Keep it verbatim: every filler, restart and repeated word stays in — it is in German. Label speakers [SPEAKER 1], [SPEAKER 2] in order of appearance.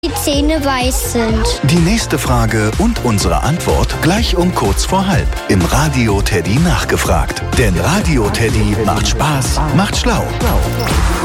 [SPEAKER 1] die Zähne weiß sind.
[SPEAKER 2] Die nächste Frage und unsere Antwort gleich um kurz vor halb im Radio Teddy nachgefragt. Denn Radio Teddy macht Spaß, macht schlau.